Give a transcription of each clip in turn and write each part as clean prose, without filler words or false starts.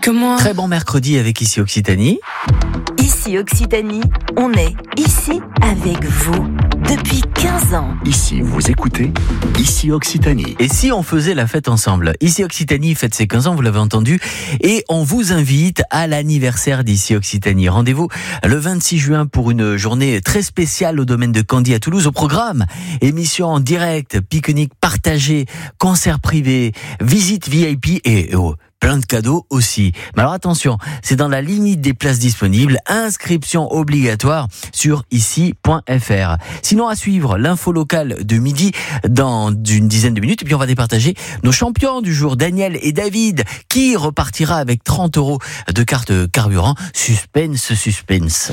que moi. Très bon mercredi avec Ici Occitanie. Ici Occitanie, on est ici avec vous depuis 15 ans. Ici, vous écoutez Ici Occitanie. Et si on faisait la fête ensemble? Ici Occitanie fête ses 15 ans, vous l'avez entendu, et on vous invite à l'anniversaire d'Ici Occitanie. Rendez-vous le 26 juin pour une journée très spéciale au domaine de Candy à Toulouse. Au programme, émission en direct, pique-nique partagé, concert privé, visite VIP et plein de cadeaux aussi. Mais alors attention, c'est dans la limite des places disponibles. Inscription obligatoire sur ici.fr. Sinon, à suivre, l'info locale de midi dans une dizaine de minutes. Et puis on va départager nos champions du jour, Daniel et David, qui repartira avec 30 € de carte carburant. Suspense.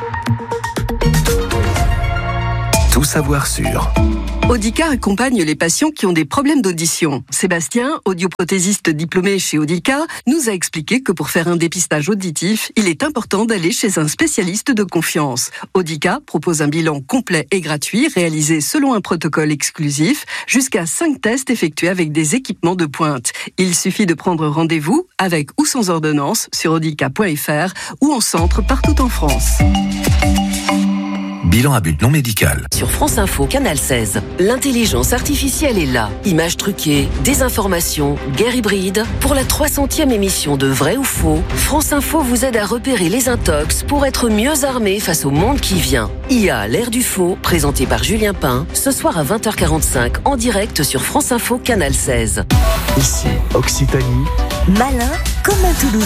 Tout savoir sur Audica accompagne les patients qui ont des problèmes d'audition. Sébastien, audioprothésiste diplômé chez Audica, nous a expliqué que pour faire un dépistage auditif, il est important d'aller chez un spécialiste de confiance. Audica propose un bilan complet et gratuit réalisé selon un protocole exclusif, jusqu'à 5 tests effectués avec des équipements de pointe. Il suffit de prendre rendez-vous avec ou sans ordonnance sur audica.fr ou en centre partout en France. Bilan à but non médical. Sur France Info, Canal 16, l'intelligence artificielle est là. Images truquées, désinformation, guerre hybride. Pour la 300e émission de Vrai ou Faux, France Info vous aide à repérer les intox pour être mieux armé face au monde qui vient. IA, l'ère du faux, présenté par Julien Pain, ce soir à 20h45 en direct sur France Info, Canal 16. Ici Occitanie. Malin comme un Toulousain.